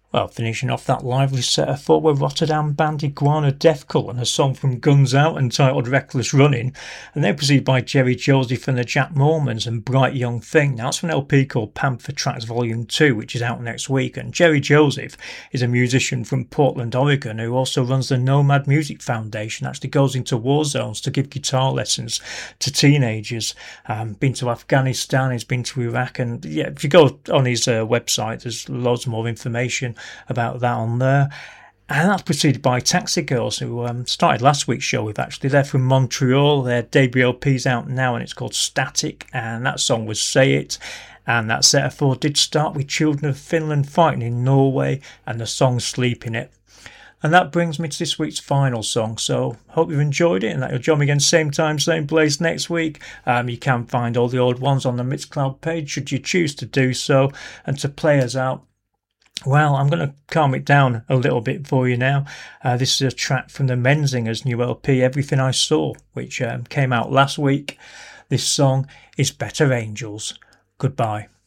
Well, finishing off that lively set, I thought were Rotterdam band Iguana Death Cult and a song from Guns Out entitled Reckless Running, and then preceded by Jerry Joseph and the Jack Mormons and Bright Young Thing. Now, it's from an LP called Panther Tracks Volume 2, which is out next week, and Jerry Joseph is a musician from Portland, Oregon, who also runs the Nomad Music Foundation, actually goes into war zones to give guitar lessons to teenagers. Been to Afghanistan, he's been to Iraq, and yeah, if you go on his website, there's loads more information about that on there. And that's preceded by Taxi Girls, who started last week's show with. Actually, they're from Montreal. Their debut LP's out now and it's called Static, and that song was Say It. And that set of four did start with Children of Finland Fighting in Norway and the song Sleep in It. And that brings me to this week's final song. So hope you've enjoyed it and that you'll join me again same time, same place next week. You can find all the old ones on the Mixcloud page should you choose to do so. And to play us out, well, I'm going to calm it down a little bit for you now. This is a track from the Menzingers' new LP, Everything I Saw, which came out last week. This song is Better Angels. Goodbye.